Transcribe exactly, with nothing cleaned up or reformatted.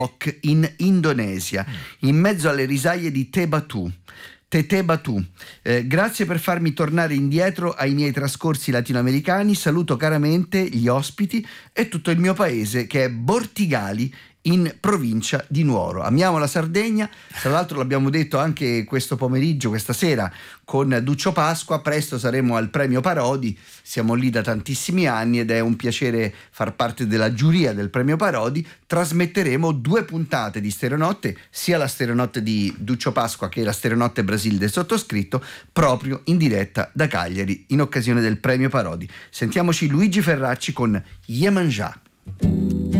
in Indonesia, in mezzo alle risaie di Tebatu. Tete Batu, eh, grazie per farmi tornare indietro ai miei trascorsi latinoamericani. Saluto caramente gli ospiti e tutto il mio paese, che è Bortigali, in provincia di Nuoro. Amiamo la Sardegna, tra l'altro l'abbiamo detto anche questo pomeriggio, questa sera, con Duccio Pasqua. Presto saremo al Premio Parodi, siamo lì da tantissimi anni ed è un piacere far parte della giuria del Premio Parodi. Trasmetteremo due puntate di Stereonotte, sia la Stereonotte di Duccio Pasqua che la Stereonotte Brasil del sottoscritto, proprio in diretta da Cagliari in occasione del Premio Parodi. Sentiamoci Luigi Ferracci con Iemanjá.